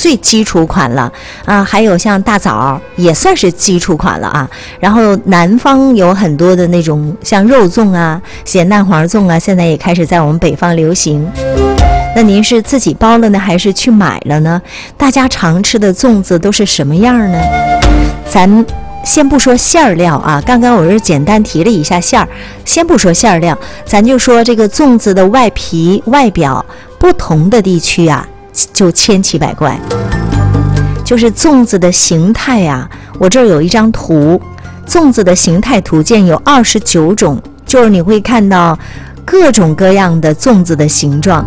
最基础款了啊，还有像大枣也算是基础款了啊。然后南方有很多的那种像肉粽啊、咸蛋黄粽啊，现在也开始在我们北方流行。那您是自己包了呢，还是去买了呢？大家常吃的粽子都是什么样呢？咱先不说馅儿料啊，刚刚我是简单提了一下馅儿，先不说馅儿料，咱就说这个粽子的外皮外表，不同的地区啊就千奇百怪。就是粽子的形态啊，我这儿有一张图，粽子的形态图鉴有29种，就是你会看到各种各样的粽子的形状。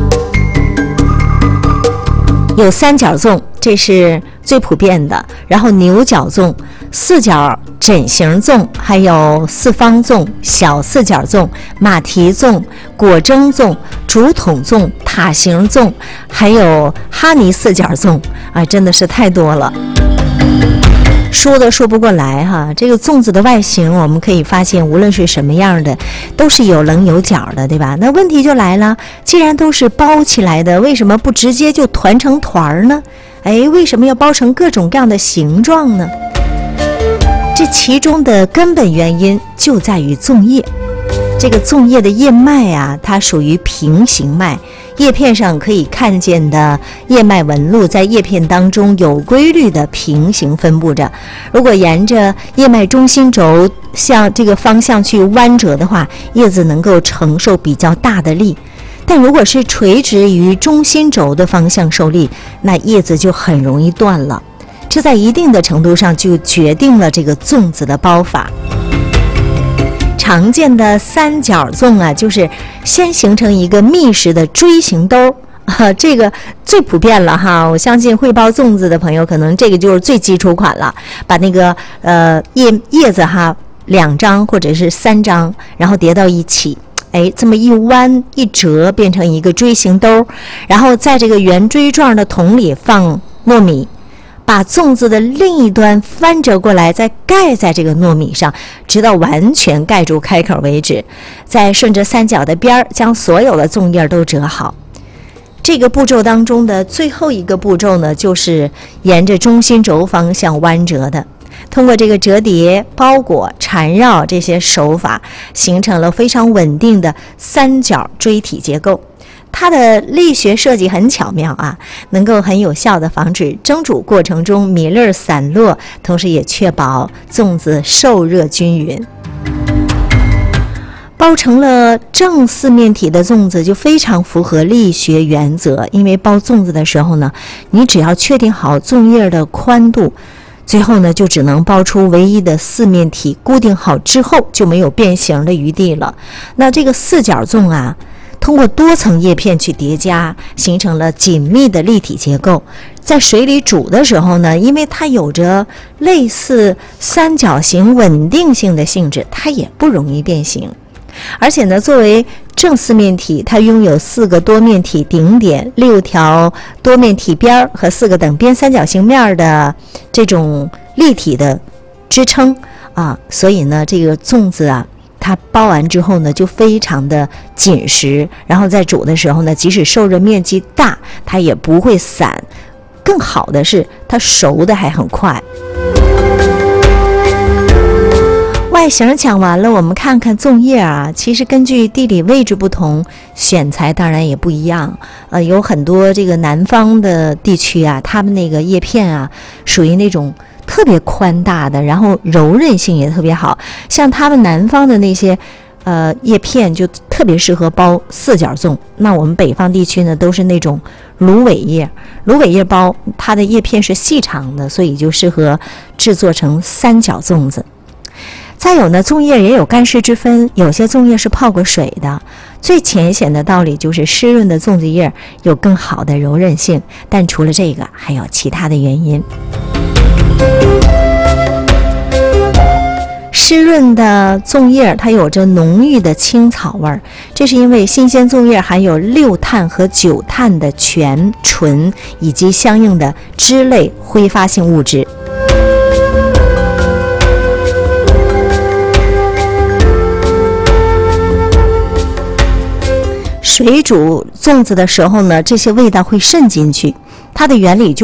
有三角粽，这是最普遍的，然后牛角粽、四角枕形粽，还有四方粽、小四角粽、马蹄粽、果蒸粽、竹筒粽、塔形粽，还有哈尼四角粽啊，真的是太多了，说都说不过来哈。这个粽子的外形我们可以发现，无论是什么样的都是有棱有角的，对吧？那问题就来了，既然都是包起来的，为什么不直接就团成团呢？为什么要包成各种各样的形状呢？这其中的根本原因就在于粽叶。这个粽叶的叶脉啊，它属于平行脉，叶片上可以看见的叶脉纹路在叶片当中有规律的平行分布着。如果沿着叶脉中心轴向这个方向去弯折的话，叶子能够承受比较大的力。但如果是垂直于中心轴的方向受力，那叶子就很容易断了。这在一定的程度上就决定了这个粽子的包法。常见的三角粽啊，就是先形成一个密实的锥形兜啊，这个最普遍了哈。我相信会包粽子的朋友，可能这个就是最基础款了。把那个叶子哈2张或者是3张，然后叠到一起，这么一弯一折变成一个锥形兜，然后在这个圆锥状的桶里放糯米。把粽子的另一端翻折过来，再盖在这个糯米上，直到完全盖住开口为止。再顺着三角的边儿，将所有的粽叶都折好。这个步骤当中的最后一个步骤呢，就是沿着中心轴方向弯折的。通过这个折叠、包裹、缠绕这些手法，形成了非常稳定的三角锥体结构。它的力学设计很巧妙啊，能够很有效地防止蒸煮过程中米粒散落，同时也确保粽子受热均匀。包成了正四面体的粽子就非常符合力学原则，因为包粽子的时候呢，你只要确定好粽叶的宽度，最后呢就只能包出唯一的四面体，固定好之后就没有变形的余地了。那这个四角粽啊，通过多层叶片去叠加，形成了紧密的立体结构。在水里煮的时候呢，因为它有着类似三角形稳定性的性质，它也不容易变形。而且呢，作为正四面体，它拥有4个多面体顶点、6条多面体边和4个等边三角形面的这种立体的支撑啊，所以呢，这个粽子啊，它包完之后呢，就非常的紧实，然后在煮的时候呢，即使受热面积大，它也不会散。更好的是，它熟的还很快。外形讲完了，我们看看粽叶啊，其实根据地理位置不同，选材当然也不一样。有很多这个南方的地区啊，他们那个叶片啊，属于那种特别宽大的，然后柔韧性也特别好。像他们南方的那些叶片就特别适合包四角粽。那我们北方地区呢，都是那种芦苇叶，芦苇叶包它的叶片是细长的，所以就适合制作成三角粽子。再有呢，粽叶也有干湿之分，有些粽叶是泡过水的。最浅显的道理就是湿润的粽子叶有更好的柔韧性，但除了这个还有其他的原因。湿润的粽叶它有着浓郁的青草味儿，这是因为新鲜粽叶含有6碳和9碳的醛、醇以及相应的脂类挥发性物质。水煮粽子的时候呢，这些味道会渗进去，它的原理就